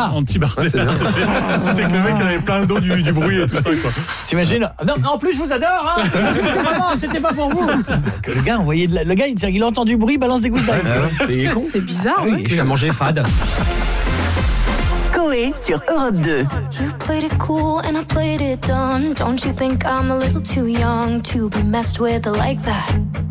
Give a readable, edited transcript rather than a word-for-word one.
En petit bar. C'était que le mec avait plein d'eau du bruit et tout ça, quoi. T'imagines? Non, en plus, je vous adore, hein. C'était pas pour vous. Le gars, envoyé le gars, il entend du bruit, balance des gouttes d'ail. C'est bizarre. Oui, il a mangé fade. Coé sur Europe 2. You played it cool and I played it dumb. Don't you think I'm a little too young to be messed with like that?